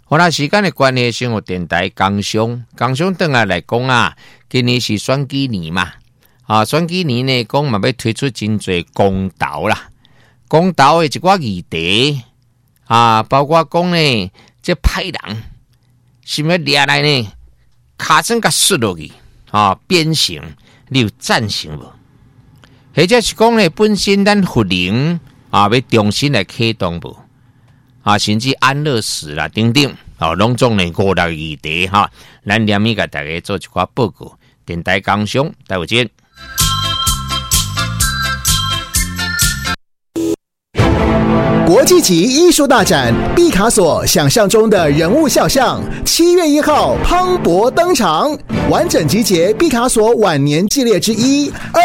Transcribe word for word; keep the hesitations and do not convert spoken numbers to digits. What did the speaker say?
好啦，时间的关系，先有电台工商，工商等下来讲啊，今年是选举年嘛，啊，选举年呢，讲嘛要推出真侪公投啦，公投的一寡议题啊，包括讲呢，这派人是要掠来呢，卡针甲摔落去啊，变形，你有赞成无？或者是讲呢，本身咱福林啊，要重新来启动无？啊，甚至安乐死啦，等等，哦，拢总呢五六议题哈，咱连咪甲大家做一寡报告，电台工商，待会见。 国际级艺术大展毕卡索想象中的人物肖像，七月一号磅礴登场，完整集结毕卡索晚年系列之一。